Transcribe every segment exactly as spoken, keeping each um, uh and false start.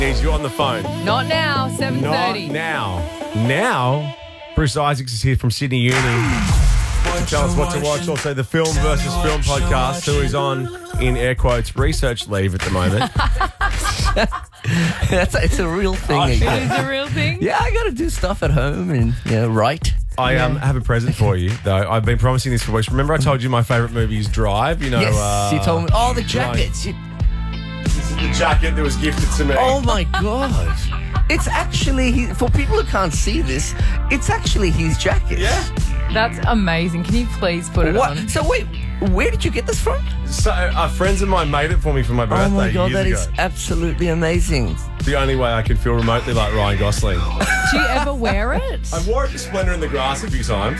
Needs you on the phone. Not now, seven Not thirty. now. Now, Bruce Isaacs is here from Sydney Uni. Tell us what to watch. Also, the Film versus Film podcast, who is on, in air quotes, research leave at the moment. That's a, it's a real thing. Oh, It again. is a real thing? Yeah, I got to do stuff at home and, you know, write. I um, have a present for you, though. I've been promising this for weeks. Remember I told you my favourite movie is Drive? You know, yes, uh, you told me. Oh, the jackets. You, This is the jacket that was gifted to me. oh, my God. It's actually, he, for people who can't see this, it's actually his jacket. Yeah. That's amazing. Can you please put it What? on? So, wait, where did you get this from? So, uh, friends of mine made it for me for my birthday Oh, my God, years that ago. is absolutely amazing. the only way I could feel remotely like Ryan Gosling. Do you ever wear it? I wore it to Splendor in the Grass a few times.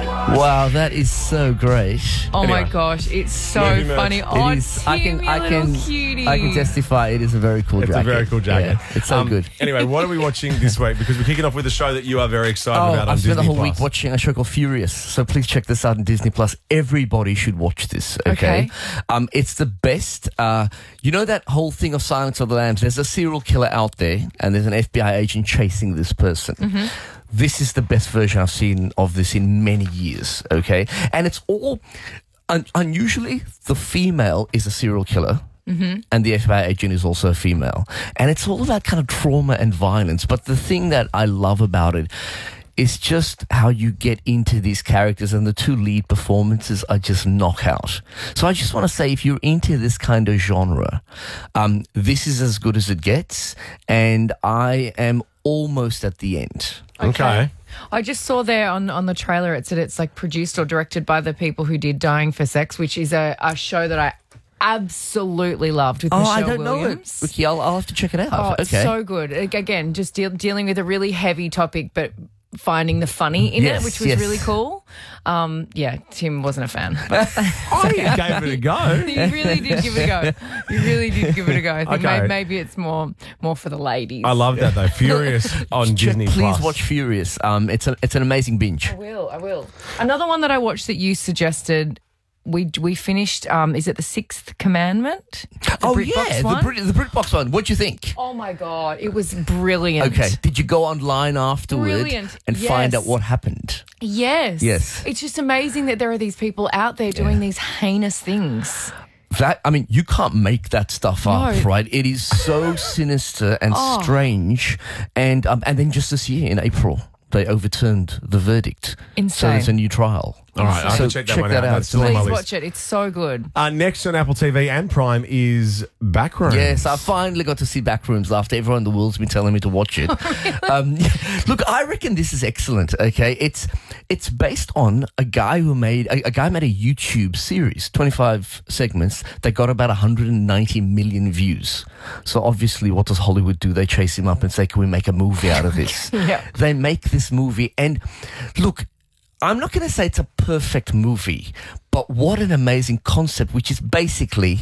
Wow, that is so great. Oh Anyway. my gosh, it's so Movie merch. funny. It Oh, It is. I Tim, can. you I little can. cutie. I can testify. It is a very cool It's jacket. a very cool jacket. Yeah, it's so Um, good. Anyway, what are we watching this week? Because we're kicking off with a show that you are very excited Oh, about on I've spent Disney the whole Plus. week watching a show called Furious, so please check this out on Disney Plus. Everybody should watch this. Okay, Okay. um, it's the best. Uh, you know that whole thing of Silence of the Lambs. There's a serial killer out there, and there's an F B I agent chasing this person. Mm-hmm. This is the best version I've seen of this in many years. Okay, and it's all un- unusually the female is a serial killer. Mm-hmm. And the F B I agent is also a female. And it's all about kind of trauma and violence. But the thing that I love about it is just how you get into these characters, and the two lead performances are just knockout. So I just want to say, if you're into this kind of genre, um, this is as good as it gets. And I am almost at the end. Okay. I just saw there on, on the trailer it said it's like produced or directed by the people who did Dying for Sex, which is a, a show that I absolutely loved with Oh, Michelle I don't know Williams. it. Ricky, I'll, I'll have to check it out. Oh, it's okay. so good. Ag- Again, just deal, dealing with a really heavy topic, but finding the funny in Yes, it, which was yes. really cool. Um, yeah, Tim wasn't a fan. But I gave it a go. you really did give it a go. You really did give it a go. I think Okay. maybe, maybe it's more more for the ladies. I love that though. Furious on Check- Disney Please Plus. watch Furious. Um, it's a, it's an amazing binge. I will. I will. Another one that I watched that you suggested. We we finished. Um, is it the Sixth Commandment? The Oh BritBox yeah, the one? Brit, the BritBox one. What do you think? Oh my god, it was brilliant. Okay, did you go online afterward Brilliant. and find Yes. out what happened? Yes. Yes. It's just amazing that there are these people out there doing these heinous things. That I mean, you can't make that stuff up, No. right? It is so sinister and Oh. strange, and um, and then just this year in April, they overturned the verdict. So Insane. there's a new trial. All right, I so can check that check one that out. out. That's still on my Please list. watch it. It's so good. Uh, next on Apple T V and Prime is Backrooms. Yes, I finally got to see Backrooms after everyone in the world's been telling me to watch it. um, look, I reckon this is excellent. Okay, it's it's based on a guy who made a, a guy made a YouTube series, twenty-five segments that got about one hundred ninety million views. So obviously, what does Hollywood do? They chase him up and say, "Can we make a movie out of this?" Yeah. They make this movie, and look. I'm not going to say it's a perfect movie, but what an amazing concept, which is basically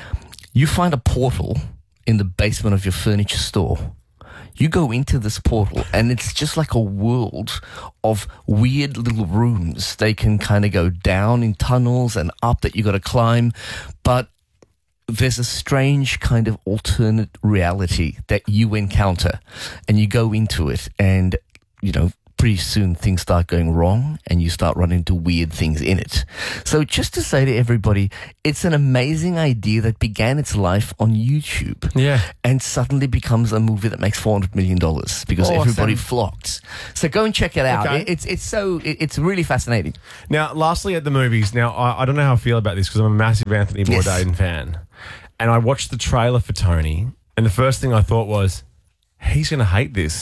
you find a portal in the basement of your furniture store. You go into this portal and it's just like a world of weird little rooms. They can kind of go down in tunnels and up that you got to climb, but there's a strange kind of alternate reality that you encounter, and you go into it, and, you know, pretty soon things start going wrong and you start running into weird things in it. So just to say to everybody, it's an amazing idea that began its life on YouTube. Yeah. And suddenly becomes a movie that makes four hundred million dollars because Awesome. everybody flocked. So go and check it out. Okay. It- It's it's so it- it's really fascinating. Now, lastly, at the movies. Now, I, I don't know how I feel about this because I'm a massive Anthony Yes. Bourdain fan, and I watched the trailer for Tony, and the first thing I thought was, he's going to hate this.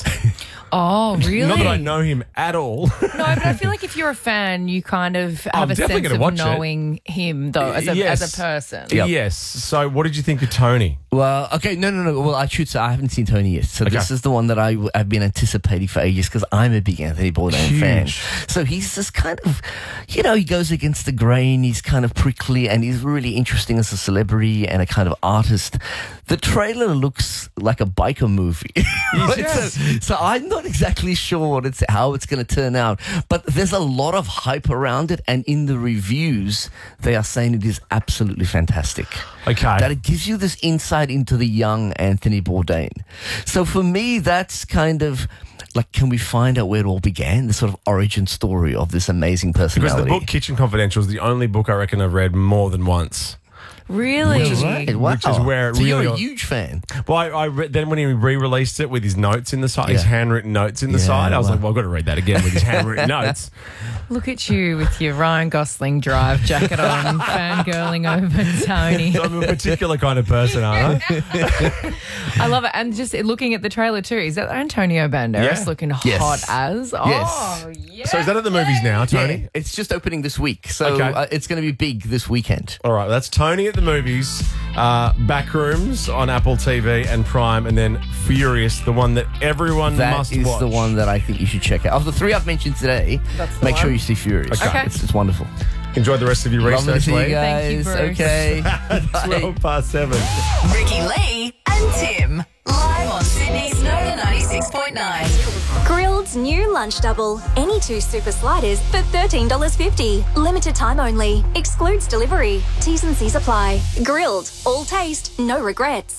Oh, really? Not that I know him at all. No, but I feel like if you're a fan, you kind of have I'm a definitely sense gonna of watch it. knowing him, though, as a, Yes. as a person. Yep. Yes. So, what did you think of Tony? Well, okay, no, no, no. Well, I should say I haven't seen Tony yet. So Okay. this is the one that I, I've been anticipating for ages because I'm a big Anthony Bourdain Huge. fan. So he's this kind of, you know, he goes against the grain. He's kind of prickly and he's really interesting as a celebrity and a kind of artist. The trailer looks like a biker movie. Right? Yes. So, so I'm not exactly sure what it's how it's going to turn out, but there's a lot of hype around it, and in the reviews they are saying it is absolutely fantastic. Okay. That it gives you this inside insight into the young Anthony Bourdain. So for me, that's kind of like, can we find out where it all began? The sort of origin story of this amazing personality. Because the book Kitchen Confidential is the only book I reckon I've read more than once. Really? Which is, right. Wow. Which is where it so really you're a got- huge fan. Well, I, I re- then when he re-released it with his notes in the side, his Yeah. handwritten notes in the Yeah, side, I was wow. like, well, I've got to read that again with his handwritten notes. Look at you with your Ryan Gosling drive jacket on, fangirling over Tony. So I'm a particular kind of person, aren't I? I love it. And just looking at the trailer too, is that Antonio Banderas Yeah. looking Yes. hot as? Oh, yes. So is that at the movies now, Tony? Yeah, it's just opening this week. So Okay. uh, it's going to be big this weekend. All right, that's Tony at the movies, uh, Backrooms on Apple T V and Prime, and then Furious, the one that everyone That must is watch. the one that I think you should check out. Of the three I've mentioned today, That's the make sure one. you see Furious. Okay. It's, it's wonderful. Enjoy the rest of your Lovely to research, see you Lee. guys. Thank you, Bruce. Okay. Bye. twelve past seven. Ricky Lee and Tim. Live on Sydney's Nova ninety-six point nine. Grilled's new lunch double. Any two super sliders for thirteen dollars fifty. Limited time only. Excludes delivery. T's and C's apply. Grilled. All taste, no regrets.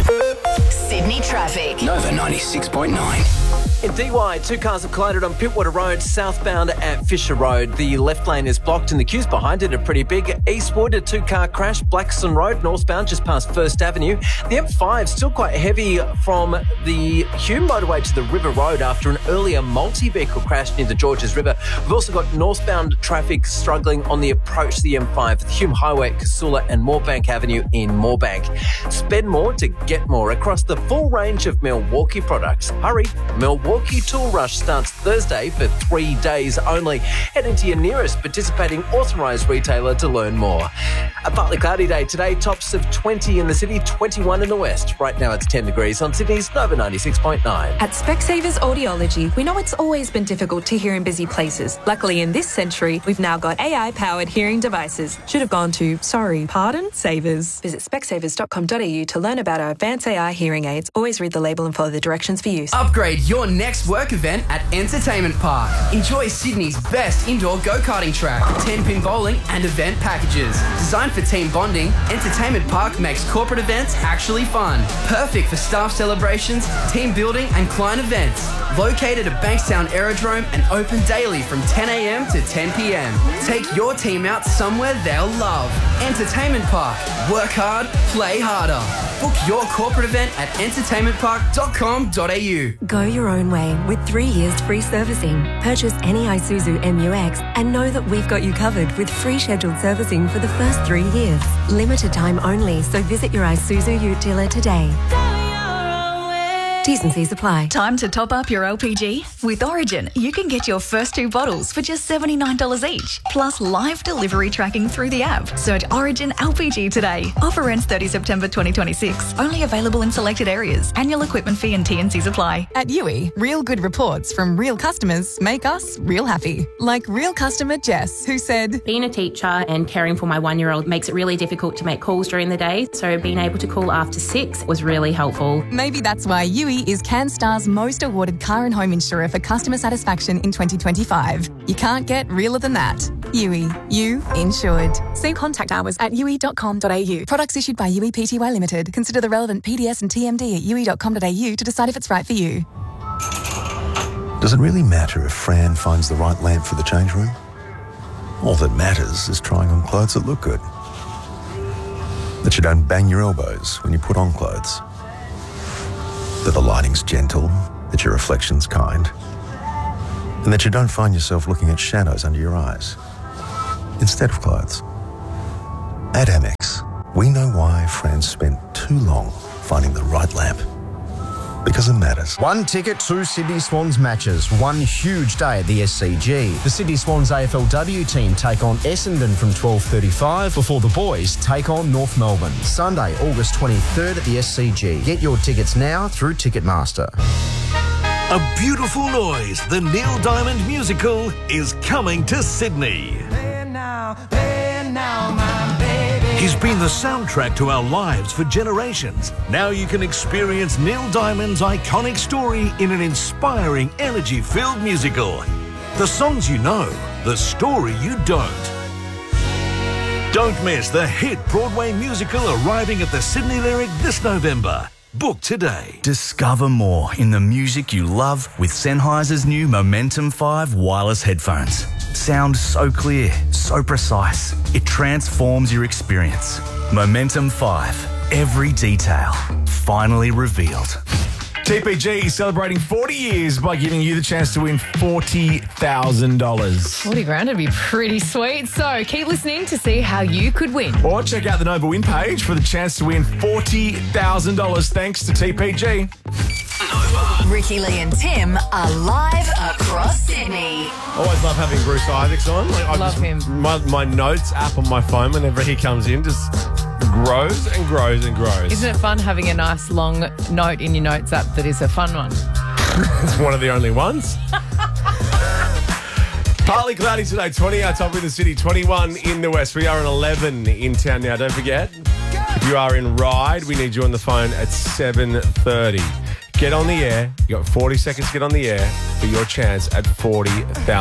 Sydney traffic. Nova ninety-six point nine. In D Y, two cars have collided on Pittwater Road, southbound at Fisher Road. The left lane is blocked and the queues behind it are pretty big. Eastwood, a two-car crash, Blackstone Road, northbound, just past First Avenue. The M five still quite heavy from the Hume motorway to the River Road after an earlier multi-vehicle crash near the Georges River. We've also got northbound traffic struggling on the approach to the M five, the Hume Highway at Casula and Moorbank Avenue in Moorbank. Spend more to get more across the full range of Milwaukee products. Hurry, Milwaukee Tool Rush starts Thursday for three days only. Head into your nearest participating authorised retailer to learn more. A partly cloudy day today, tops of twenty in the city, twenty-one in the west. Right now it's ten degrees on Sydney's Nova ninety-six point nine. At Specsavers Audiology, we know it's always been difficult to hear in busy places. Luckily, in this century, we've now got A I-powered hearing devices. Should have gone to, sorry, pardon, Savers. Visit specsavers dot com dot a u to learn about our advanced A I hearing aids. Always read the label and follow the directions for use. Upgrade your next work event at Entertainment Park. Enjoy Sydney's best indoor go-karting track, ten-pin bowling and event packages. Designed for team bonding, Entertainment Park makes corporate events actually fun. Perfect for staff celebrations, team building and client events. Located at Bankstown Aerodrome and open daily from ten a m to ten p m. Take your team out somewhere they'll love. Entertainment Park. Work hard, play harder. Book your corporate event at entertainment park dot com dot a u. Go your own way with three years free servicing. Purchase any Isuzu M U X and know that we've got you covered with free scheduled servicing for the first three years. Limited time only, so visit your Isuzu Ute dealer today. T's and C's apply. Time to top up your L P G? With Origin, you can get your first two bottles for just seventy-nine dollars each, plus live delivery tracking through the app. Search Origin L P G today. Offer ends thirtieth September twenty twenty-six. Only available in selected areas. Annual equipment fee and T and C's apply. At U I, real good reports from real customers make us real happy. Like real customer Jess, who said, being a teacher and caring for my one-year-old makes it really difficult to make calls during the day, so being able to call after six was really helpful. Maybe that's why U I is CanStar's most awarded car and home insurer for customer satisfaction in twenty twenty-five. You can't get realer than that. U I, you insured. See contact hours at u i dot com dot a u. Products issued by U I Pty Limited. Consider the relevant P D S and T M D at u i dot com dot a u to decide if it's right for you. Does it really matter if Fran finds the right lamp for the change room? All that matters is trying on clothes that look good. That you don't bang your elbows when you put on clothes. That the lighting's gentle, that your reflection's kind, and that you don't find yourself looking at shadows under your eyes instead of clothes. At Amex, we know why Fran spent too long finding the right lamp. Because it matters. One ticket, two Sydney Swans matches. One huge day at the S C G. The Sydney Swans A F L W team take on Essendon from twelve thirty-five before the boys take on North Melbourne. Sunday, August twenty-third at the S C G. Get your tickets now through Ticketmaster. A Beautiful Noise, the Neil Diamond musical, is coming to Sydney. Play now, play now, my baby. He's been the soundtrack to our lives for generations. Now you can experience Neil Diamond's iconic story in an inspiring, energy-filled musical. The songs you know, the story you don't. Don't miss the hit Broadway musical arriving at the Sydney Lyric this November. Book today. Discover more in the music you love with Sennheiser's new Momentum five wireless headphones. Sound so clear, so precise. It transforms your experience. Momentum five. Every detail finally revealed. T P G is celebrating forty years by giving you the chance to win forty thousand dollars. forty grand would be pretty sweet. So keep listening to see how you could win. Or check out the Nova Win page for the chance to win forty thousand dollars thanks to T P G. Ricky Lee and Tim are live across Sydney. Always love having Bruce Isaacs on. Like, I Love just, him. My, my notes app on my phone, whenever he comes in, just grows and grows and grows. Isn't it fun having a nice long note in your notes app that is a fun one? It's one of the only ones. Partly cloudy today, twenty our top in the city, twenty-one in the west. We are an eleven in town now. Don't forget, if you are in Ryde, we need you on the phone at seven thirty. Get on the air. You got forty seconds to get on the air for your chance at forty thousand dollars.